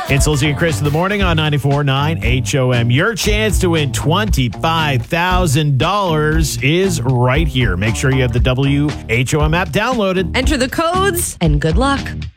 It's Lizzie and Chris in the morning on 94.9 HOM. Your chance to win $25,000 is right here. Make sure you have the WHOM app downloaded. Enter the codes and good luck.